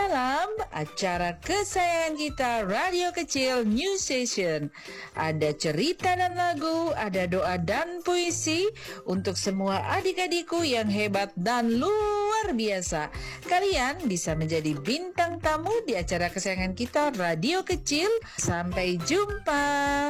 dalam acara kesayangan kita Radio Kecil New Station. Ada cerita dan lagu, ada doa dan puisi untuk semua adik-adikku yang hebat dan luar biasa. Kalian bisa menjadi bintang tamu di acara kesayangan kita Radio Kecil. Sampai jumpa.